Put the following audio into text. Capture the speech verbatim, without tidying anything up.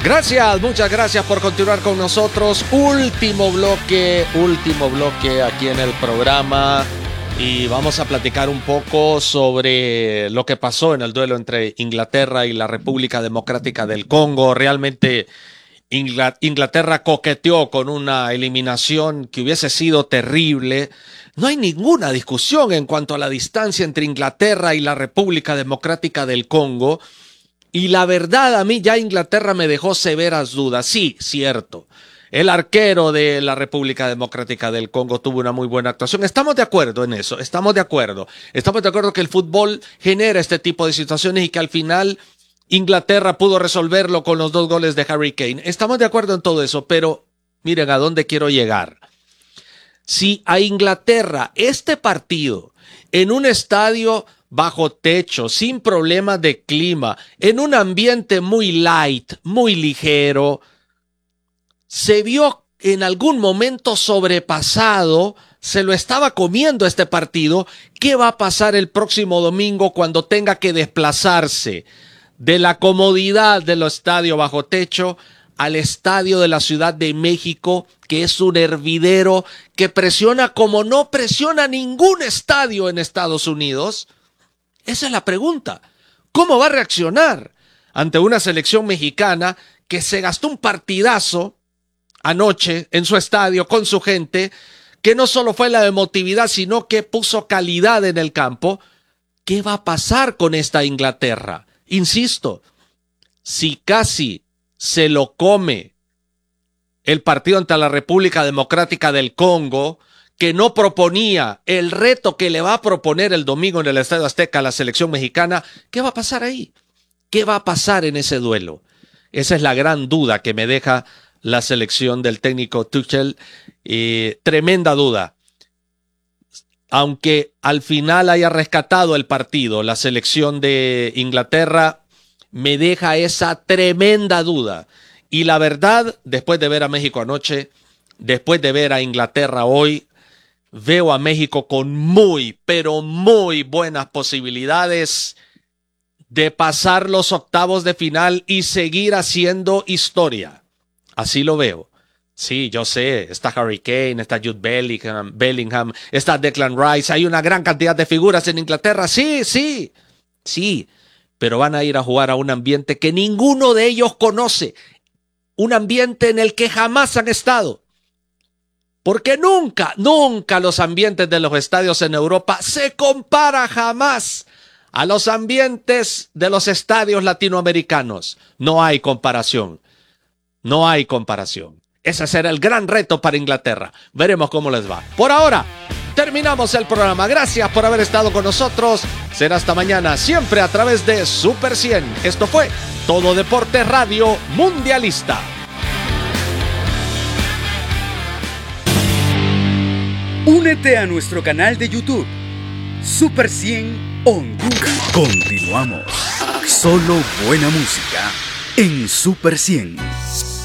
Gracias, muchas gracias por continuar con nosotros. Último bloque, último bloque aquí en el programa. Y vamos a platicar un poco sobre lo que pasó en el duelo entre Inglaterra y la República Democrática del Congo. Realmente Inglaterra coqueteó con una eliminación que hubiese sido terrible. No hay ninguna discusión en cuanto a la distancia entre Inglaterra y la República Democrática del Congo. Y la verdad, a mí ya Inglaterra me dejó severas dudas. Sí, cierto. El arquero de la República Democrática del Congo tuvo una muy buena actuación. Estamos de acuerdo en eso, estamos de acuerdo. Estamos de acuerdo que el fútbol genera este tipo de situaciones y que al final Inglaterra pudo resolverlo con los dos goles de Harry Kane. Estamos de acuerdo en todo eso, pero miren a dónde quiero llegar. Si a Inglaterra este partido en un estadio bajo techo, sin problemas de clima, en un ambiente muy light, muy ligero, se vio en algún momento sobrepasado, se lo estaba comiendo este partido, ¿qué va a pasar el próximo domingo cuando tenga que desplazarse de la comodidad del estadio bajo techo al estadio de la Ciudad de México, que es un hervidero que presiona como no presiona ningún estadio en Estados Unidos? Esa es la pregunta. ¿Cómo va a reaccionar ante una selección mexicana que se gastó un partidazo anoche en su estadio con su gente, que no solo fue la emotividad, sino que puso calidad en el campo? ¿Qué va a pasar con esta Inglaterra? Insisto, si casi se lo come el partido ante la República Democrática del Congo, que no proponía el reto que le va a proponer el domingo en el Estadio Azteca a la selección mexicana, ¿qué va a pasar ahí? ¿Qué va a pasar en ese duelo? Esa es la gran duda que me deja la selección del técnico Tuchel. Eh, tremenda duda. Aunque al final haya rescatado el partido, la selección de Inglaterra me deja esa tremenda duda. Y la verdad, después de ver a México anoche, después de ver a Inglaterra hoy, veo a México con muy, pero muy buenas posibilidades de pasar los octavos de final y seguir haciendo historia. Así lo veo. Sí, yo sé, está Harry Kane, está Jude Bellingham, Bellingham, está Declan Rice, hay una gran cantidad de figuras en Inglaterra, sí, sí, sí, pero van a ir a jugar a un ambiente que ninguno de ellos conoce, un ambiente en el que jamás han estado. Porque nunca, nunca los ambientes de los estadios en Europa se compara jamás a los ambientes de los estadios latinoamericanos. No hay comparación. No hay comparación. Ese será el gran reto para Inglaterra. Veremos cómo les va. Por ahora, terminamos el programa. Gracias por haber estado con nosotros. Será hasta mañana, siempre a través de Super cien. Esto fue Todo Deportes Radio Mundialista. Únete a nuestro canal de YouTube, Super cien Honduras. Continuamos. Solo buena música en Super cien.